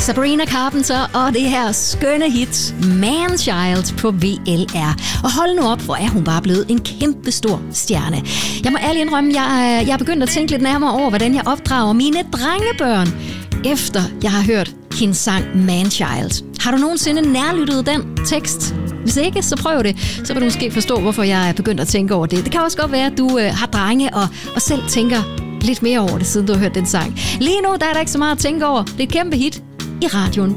Sabrina Carpenter og det her skønne hit Man-Child på VLR. Og hold nu op, hvor er hun bare blevet en kæmpe stor stjerne. Jeg må ærligt indrømme, jeg er begyndt at tænke lidt nærmere over, hvordan jeg opdrager mine drengebørn, efter jeg har hørt hendes sang Man-Child. Har du nogensinde nærlyttet den tekst? Hvis ikke, så prøv det. Så vil du måske forstå, hvorfor jeg er begyndt at tænke over det. Det kan også godt være, at du har drenge og selv tænker lidt mere over det, siden du har hørt den sang. Lige nu der er der ikke så meget at tænke over. Det er et kæmpe hit i radioen.